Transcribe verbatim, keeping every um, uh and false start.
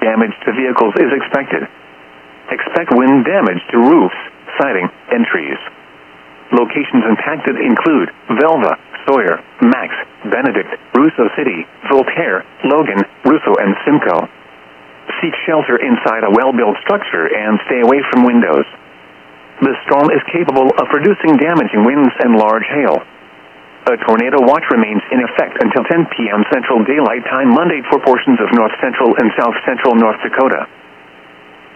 Damage to vehicles is expected. Expect wind damage to roofs, siding, and trees. Locations impacted include Velva, Sawyer, Max, Benedict, Russo City, Voltaire, Logan, Russo, and Simcoe. Seek shelter inside a well-built structure and stay away from windows. The storm is capable of producing damaging winds and large hail. A tornado watch remains in effect until ten p m Central Daylight Time Monday for portions of north central and south central North Dakota.